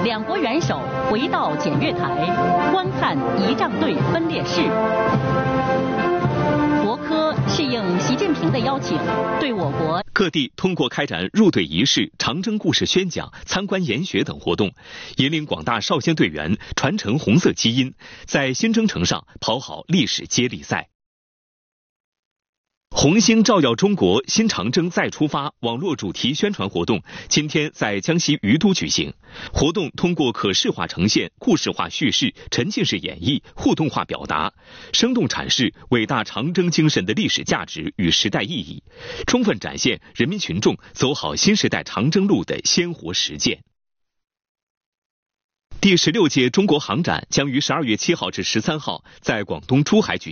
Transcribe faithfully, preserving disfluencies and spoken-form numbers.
两国元首回到检阅台，观看仪仗队分列式。国科适应习近平的邀请，对我国各地通过开展入队仪式、长征故事宣讲、参观研学等活动，引领广大少先队员传承红色基因，在新征程上跑好历史接力赛。红星照耀中国新长征再出发网络主题宣传活动今天在江西于都举行。活动通过可视化呈现、故事化叙事、沉浸式演绎、互动化表达，生动阐释伟大长征精神的历史价值与时代意义，充分展现人民群众走好新时代长征路的鲜活实践。第十六届中国航展将于十二月七号至十三号在广东珠海举行。